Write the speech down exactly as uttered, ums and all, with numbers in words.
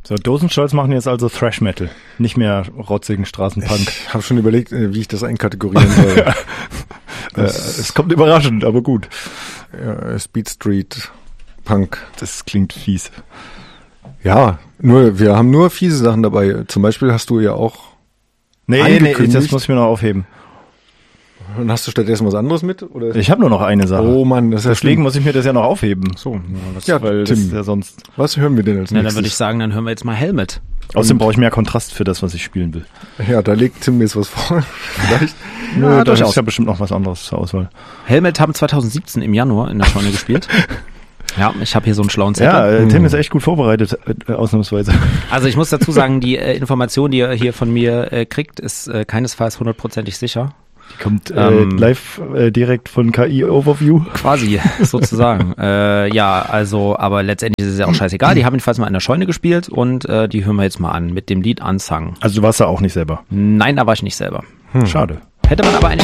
So, Dosenstolz machen jetzt also Thrash Metal, nicht mehr rotzigen Straßenpunk. Ich habe schon überlegt, wie ich das einkategorieren soll. ja. das, es kommt überraschend, aber gut. Ja, Speed Street Punk. Das klingt fies. Ja, nur wir haben nur fiese Sachen dabei. Zum Beispiel hast du ja auch Nee, nee, das muss ich mir noch aufheben. Und hast du stattdessen was anderes mit? Oder? Ich habe nur noch eine Sache. Oh Mann, das ist Deswegen muss ich mir das ja noch aufheben. So, was, ja, weil Tim, das ist ja sonst. Was hören wir denn als Na, nächstes? dann würde ich sagen, dann hören wir jetzt mal Helmet. Außerdem brauche ich mehr Kontrast für das, was ich spielen will. Ja, da legt Tim jetzt was vor. Vielleicht. Nö, ja, da ist ja bestimmt noch was anderes zur Auswahl. Helmet haben zwanzig siebzehn im Januar in der Scheune gespielt. Ja, ich habe hier so einen schlauen Zettel. Ja, äh, Tim hm. ist echt gut vorbereitet, äh, ausnahmsweise. Also ich muss dazu sagen, die äh, Information, die ihr hier von mir äh, kriegt, ist äh, keinesfalls hundertprozentig sicher. Die kommt äh, ähm, live äh, direkt von K I-Overview. Quasi, sozusagen. äh, ja, also, aber letztendlich ist es ja auch scheißegal. Die haben jedenfalls mal in der Scheune gespielt und äh, die hören wir jetzt mal an mit dem Lied Unsung. Also du warst da auch nicht selber? Nein, da war ich nicht selber. Hm. Schade. Hätte man aber eine...